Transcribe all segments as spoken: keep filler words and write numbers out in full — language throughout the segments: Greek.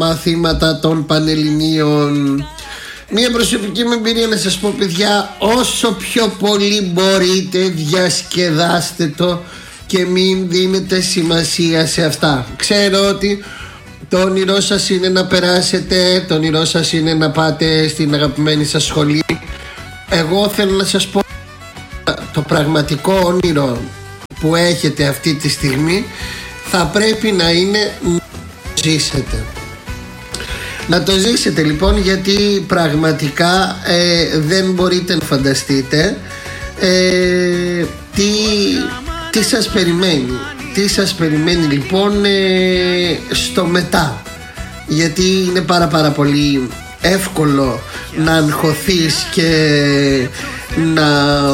μαθήματα των Πανελληνίων. Μια προσωπική μου εμπειρία να σας πω, παιδιά, όσο πιο πολύ μπορείτε διασκεδάστε το και μην δίνετε σημασία σε αυτά. Ξέρω ότι το όνειρό σας είναι να περάσετε, το όνειρό σας είναι να πάτε στην αγαπημένη σας σχολή. Εγώ θέλω να σας πω, το πραγματικό όνειρο που έχετε αυτή τη στιγμή θα πρέπει να είναι να ζήσετε. Να το ζήσετε λοιπόν, γιατί πραγματικά ε, δεν μπορείτε να φανταστείτε ε, τι, τι σας περιμένει. Τι σας περιμένει λοιπόν ε, στο μετά. Γιατί είναι πάρα πάρα πολύ εύκολο να αγχωθείς και να...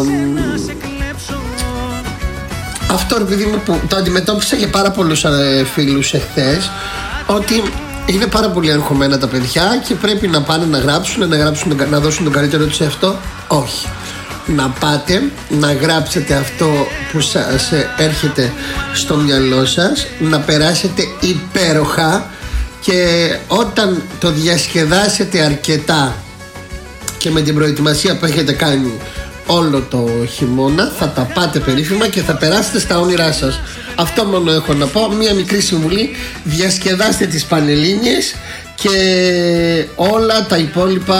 Αυτό, επειδή μου, που το αντιμετώπισα για πάρα πολλούς ε, φίλους εχθές, ότι είναι πάρα πολύ αγχωμένα τα παιδιά και πρέπει να πάνε να γράψουν, να, γράψουν, να δώσουν τον καλύτερο τους εαυτό. Όχι. Να πάτε να γράψετε αυτό που σας έρχεται στο μυαλό σας, να περάσετε υπέροχα, και όταν το διασκεδάσετε αρκετά και με την προετοιμασία που έχετε κάνει όλο το χειμώνα, θα τα πάτε περίφημα και θα περάσετε στα όνειρά σας. Αυτό μόνο έχω να πω. Μία μικρή συμβουλή: διασκεδάστε τις Πανελλήνιες και όλα τα υπόλοιπα